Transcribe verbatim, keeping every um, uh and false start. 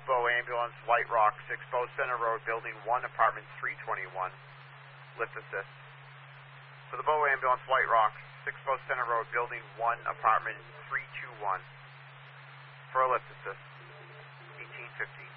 Bow Ambulance, White Rock, six Bow Center Road, Building one, Apartment three twenty-one. Lift assist. For the Bow Ambulance, White Rock, six Bow Center Road, Building one, Apartment three twenty-one. For a lift assist, eighteen fifty.